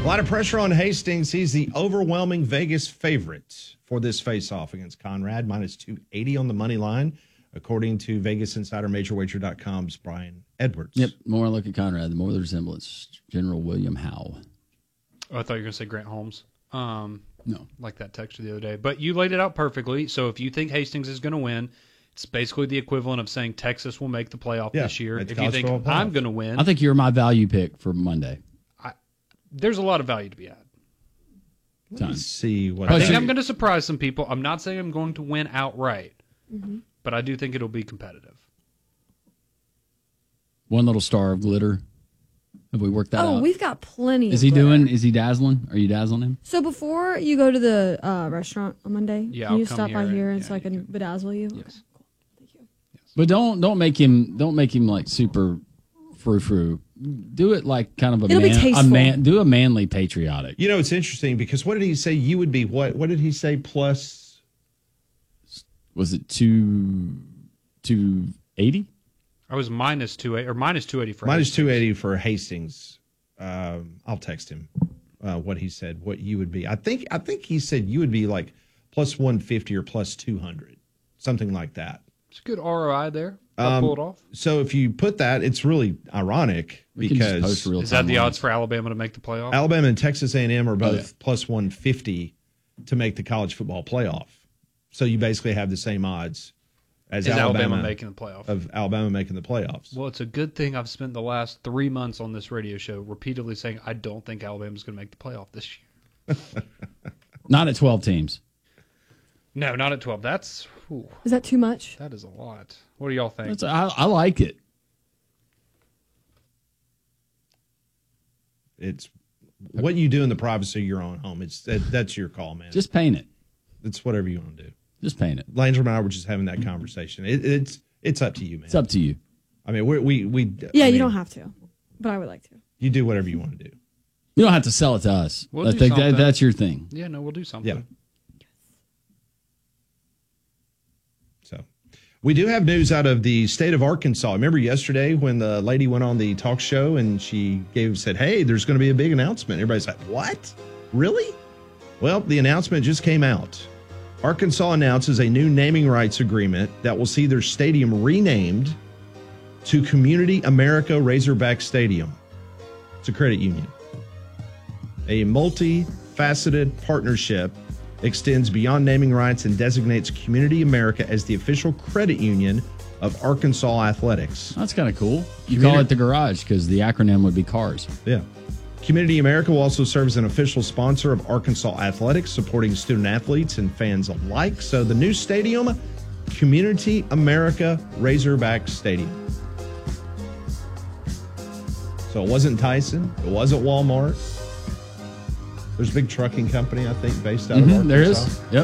lot of pressure on Hastings. He's the overwhelming Vegas favorite for this face-off against Conrad, minus 280 on the money line, according to Vegas Insider MajorWager.com's Brian Edwards. Yep, the more I look at Conrad, the more the resemblance. General William Howe. Oh, I thought you were going to say Grant Holmes. No. Like that texture the other day. But you laid it out perfectly. So if you think Hastings is going to win, it's basically the equivalent of saying Texas will make the playoff this year. If you think I'm going to win. I think you're my value pick for Monday. There's a lot of value to be had. Let me see what I think I'm going to surprise some people. I'm not saying I'm going to win outright, but I do think it'll be competitive. One little star of glitter. Have we worked that out? Oh, we've got plenty. Is he dazzling? Are you dazzling him? So before you go to the restaurant on Monday, can you stop by here and so I can bedazzle you? Yes. Okay, cool. Thank you. Yes. But don't make him like super frou-frou. Do it like kind of do a manly patriotic. You know, it's interesting because what did he say you would be? What did he say plus? Was it 280? I was minus 280 or minus 280 for minus Hastings. 280 for Hastings. I'll text him what he said, what you would be. I think he said you would be like plus 150 or plus 200, something like that. It's a good ROI there. I'll pull it off. So if you put that, it's really ironic because is that the odds for Alabama to make the playoff? Alabama and Texas A&M are both plus 150 to make the college football playoff. So you basically have the same odds as Alabama making the playoff. Of Alabama making the playoffs. Well, it's a good thing I've spent the last 3 months on this radio show repeatedly saying I don't think Alabama's going to make the playoff this year. Not at 12 teams. No, not at 12. Is that too much? That is a lot. What do y'all think? I like it. It's what you do in the privacy of your own home. That's your call, man. Just paint it. It's whatever you want to do. Just paint it. Landrum and I were just having that conversation. It's up to you, man. It's up to you. I mean, we you don't have to, but I would like to. You do whatever you want to do. You don't have to sell it to us. We'll I do think something. that's your thing. Yeah, no, we'll do something. Yeah. So, we do have news out of the state of Arkansas. Remember yesterday when the lady went on the talk show and she said, "Hey, there's going to be a big announcement." Everybody's like, "What? Really?" Well, the announcement just came out. Arkansas announces a new naming rights agreement that will see their stadium renamed to Community America Razorback Stadium. It's a credit union. A multifaceted partnership extends beyond naming rights and designates Community America as the official credit union of Arkansas Athletics. That's kind of cool. You call it the Garage because the acronym would be CARS. Yeah. Community America will also serve as an official sponsor of Arkansas Athletics, supporting student athletes and fans alike. So the new stadium, Community America Razorback Stadium. So it wasn't Tyson. It wasn't Walmart. There's a big trucking company, I think, based out of Arkansas. There is. Yep.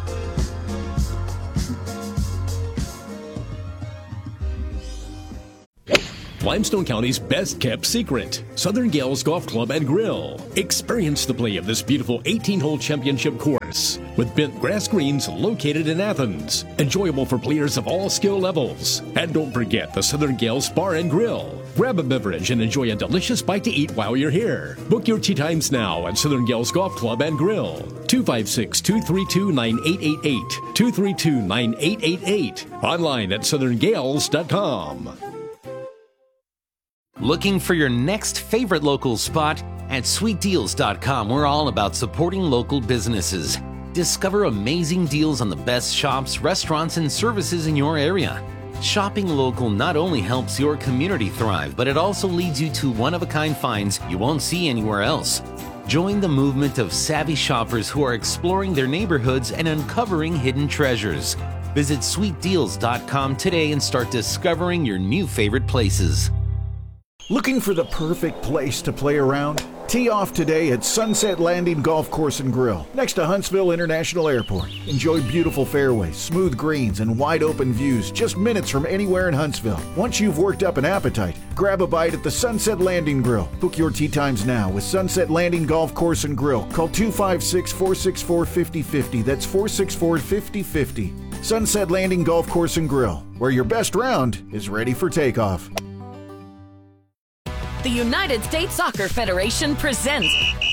Limestone County's best-kept secret, Southern Gales Golf Club and Grill. Experience the play of this beautiful 18-hole championship course with bent grass greens located in Athens. Enjoyable for players of all skill levels. And don't forget the Southern Gales Bar and Grill. Grab a beverage and enjoy a delicious bite to eat while you're here. Book your tee times now at Southern Gales Golf Club and Grill. 256-232-9888. 232-9888. Online at southerngales.com. Looking for your next favorite local spot? At sweetdeals.com, we're all about supporting local businesses. Discover amazing deals on the best shops, restaurants, and services in your area. Shopping local not only helps your community thrive, but it also leads you to one-of-a-kind finds you won't see anywhere else. Join the movement of savvy shoppers who are exploring their neighborhoods and uncovering hidden treasures. Visit sweetdeals.com today and start discovering your new favorite places. Looking for the perfect place to play around? Tee off today at Sunset Landing Golf Course and Grill, next to Huntsville International Airport. Enjoy beautiful fairways, smooth greens, and wide open views just minutes from anywhere in Huntsville. Once you've worked up an appetite, grab a bite at the Sunset Landing Grill. Book your tee times now with Sunset Landing Golf Course and Grill. Call 256-464-5050. That's 464-5050. Sunset Landing Golf Course and Grill, where your best round is ready for takeoff. The United States Soccer Federation presents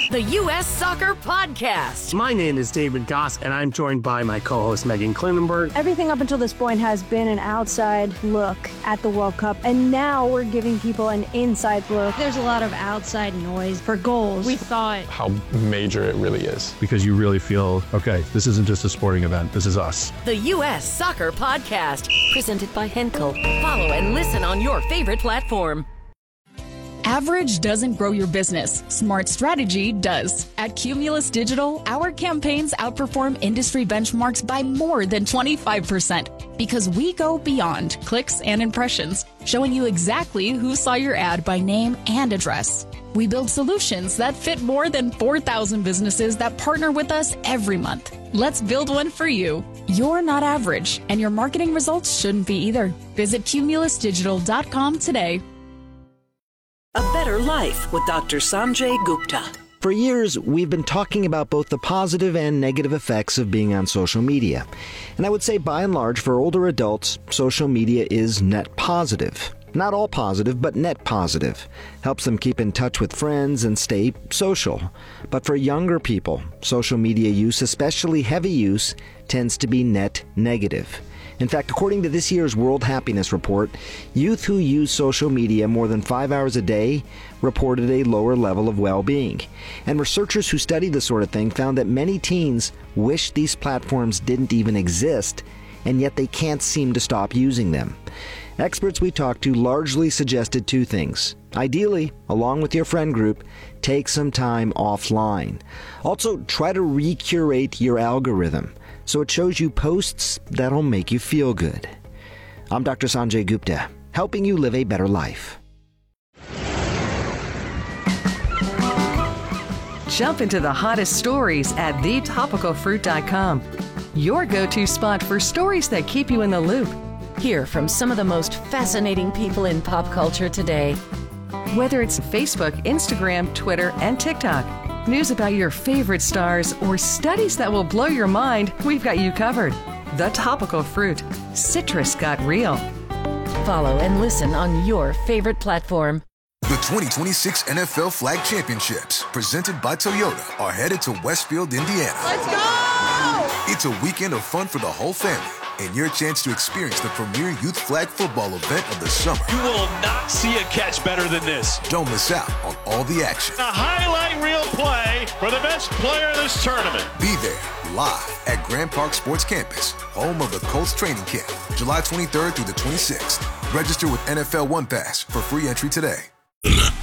The U.S. Soccer Podcast. My name is David Goss, and I'm joined by my co-host Megan Klinenberg. Everything up until this point has been an outside look at the World Cup, and now we're giving people an inside look. There's a lot of outside noise for goals. We thought how major it really is. Because you really feel, okay, this isn't just a sporting event, this is us. The U.S. Soccer Podcast, presented by Henkel. Follow and listen on your favorite platform. Average doesn't grow your business. Smart strategy does. At Cumulus Digital, our campaigns outperform industry benchmarks by more than 25% because we go beyond clicks and impressions, showing you exactly who saw your ad by name and address. We build solutions that fit more than 4,000 businesses that partner with us every month. Let's build one for you. You're not average, and your marketing results shouldn't be either. Visit cumulusdigital.com today. A Better Life with Dr. Sanjay Gupta. For years, we've been talking about both the positive and negative effects of being on social media. And I would say, by and large, for older adults, social media is net positive. Not all positive, but net positive. Helps them keep in touch with friends and stay social. But for younger people, social media use, especially heavy use, tends to be net negative. In fact, according to this year's World Happiness Report, youth who use social media more than 5 hours a day reported a lower level of well-being. And researchers who studied this sort of thing found that many teens wish these platforms didn't even exist, and yet they can't seem to stop using them. Experts we talked to largely suggested two things. Ideally, along with your friend group, take some time offline. Also, try to recurate your algorithm so it shows you posts that'll make you feel good. I'm Dr. Sanjay Gupta, helping you live a better life. Jump into the hottest stories at thetopicalfruit.com. Your go-to spot for stories that keep you in the loop. Hear from some of the most fascinating people in pop culture today. Whether it's Facebook, Instagram, Twitter, and TikTok, news about your favorite stars, or studies that will blow your mind, we've got you covered. The Topical Fruit. Citrus got real. Follow and listen on your favorite platform. The 2026 NFL Flag Championships, presented by Toyota, are headed to Westfield, Indiana. Let's go! It's a weekend of fun for the whole family and your chance to experience the premier youth flag football event of the summer. You will not see a catch better than this. Don't miss out on all the action. A highlight reel play for the best player in this tournament. Be there live at Grand Park Sports Campus, home of the Colts training camp, July 23rd through the 26th. Register with NFL One Pass for free entry today.